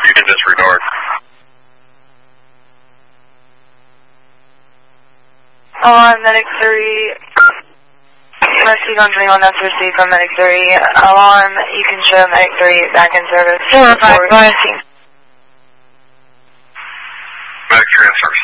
you can disregard. On Medic 3, rescue on 21, that's received from Medic 3. Alarm, you can show Medic 3 back in service. 4-5, Medic 3 in service.